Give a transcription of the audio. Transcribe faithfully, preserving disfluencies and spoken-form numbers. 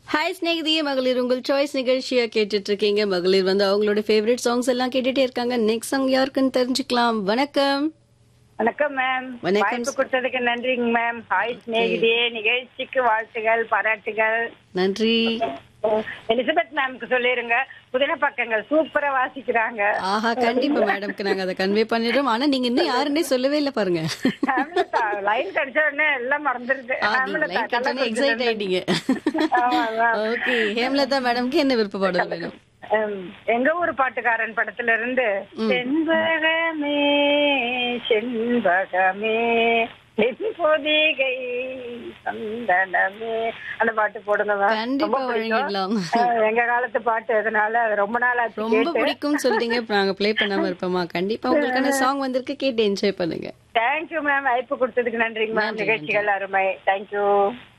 Hi ஸ்நேகிதியே மகளிர் உங்கள் choice நிகழ்ச்சியா கேட்டுட்டு இருக்கீங்க. மகளிர் வந்து அவங்களோட ஃபேவரட் சாங்ஸ் எல்லாம் கேட்டுட்டே இருக்காங்க. நெக்ஸ்ட் சாங் யாருக்குன்னு தெரிஞ்சுக்கலாம். வணக்கம். வணக்கம் மேம். வணக்கம். வாய்ப்பு கொடுத்ததுக்கு நன்றிங்க மேம். ஹாய் ஸ்நேகிதியே, நிகழ்ச்சிக்கு வாழ்த்துகள் பாராட்டுகள். நன்றி. எலிசபெத் மேம்க்கு சொல்லிருங்க, புதின பக்கங்கள் சூப்பரா வாசிக்கிறாங்க. ஆஹா, கண்டிப்பா மேடம்க்கு நாங்க அதை கன்வே பண்ணிடுறோம். ஆனா நீங்க இன்னும் யாருன்னே சொல்லவே இல்ல பாருங்க. லைன் கிடைச்ச உடனே எல்லாம் மறந்துருது. எக்ஸைட் ஆயிட்டீங்க. ஓகே, ஹேம்லதா மேடம்க்கு என்ன விருப்ப பாடல் வேணும்? எங்க ஊர் பாட்டுக்காரன் படத்துல இருந்து செண்பகமே செண்பகமே பொதிகை சந்தனமே அந்த பாட்டு போடுங்க. கண்டிப்பா வழங்கிடலாம். எங்க காலத்து பாட்டு, அதனால ரொம்ப நாள் ஆச்சு. ரொம்ப பிடிக்கும் சொல்றீங்க, நாங்க ப்ளே பண்ணாம இருப்போமா? கண்டிப்பா உங்களுக்கான சாங் வந்திருக்கு, கேட்டு என்ஜாய் பண்ணுங்க. Thank you ma'am. வாய்ப்பு கொடுத்ததுக்கு நன்றிங்க மேம். நிகழ்ச்சிகள் அருமை. தேங்க்யூ.